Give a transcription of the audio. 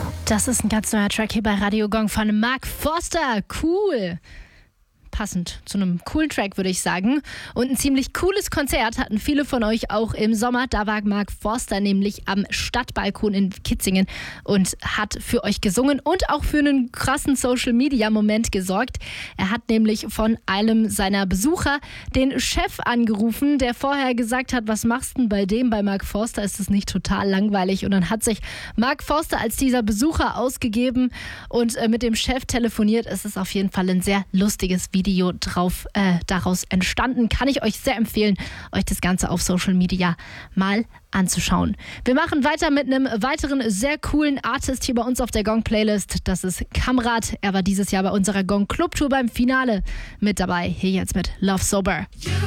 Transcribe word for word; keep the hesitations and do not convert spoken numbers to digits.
Das ist ein ganz neuer Track hier bei Radio Gong von Mark Forster. Cool. Passend zu einem coolen Track, würde ich sagen. Und ein ziemlich cooles Konzert hatten viele von euch auch im Sommer. Da war Mark Forster nämlich am Stadtbalkon in Kitzingen und hat für euch gesungen und auch für einen krassen Social-Media-Moment gesorgt. Er hat nämlich von einem seiner Besucher den Chef angerufen, der vorher gesagt hat, was machst du denn bei dem? Bei Mark Forster ist es nicht total langweilig. Und dann hat sich Mark Forster als dieser Besucher ausgegeben und äh, mit dem Chef telefoniert. Es ist auf jeden Fall ein sehr lustiges Video. Video drauf, äh, daraus entstanden. Kann ich euch sehr empfehlen, euch das Ganze auf Social Media mal anzuschauen. Wir machen weiter mit einem weiteren sehr coolen Artist hier bei uns auf der Gong-Playlist. Das ist Kamrat. Er war dieses Jahr bei unserer Gong Club Tour beim Finale mit dabei. Hier jetzt mit Love Sober.